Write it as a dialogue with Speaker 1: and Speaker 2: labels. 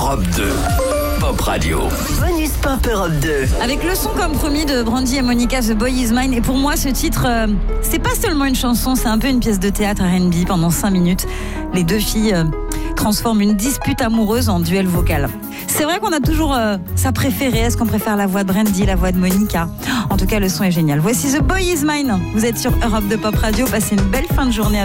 Speaker 1: Europe 2. Pop Radio.
Speaker 2: Bonus Pop Europe 2.
Speaker 3: Avec le son comme promis de Brandy et Monica, The Boy Is Mine. Et pour moi, ce titre, c'est pas seulement une chanson, c'est un peu une pièce de théâtre R&B. Pendant 5 minutes, les deux filles transforment une dispute amoureuse en duel vocal. C'est vrai qu'on a toujours sa préférée. Est-ce qu'on préfère la voix de Brandy, la voix de Monica? En tout cas, le son est génial. Voici The Boy Is Mine. Vous êtes sur Europe 2 Pop Radio. Passez une belle fin de journée avec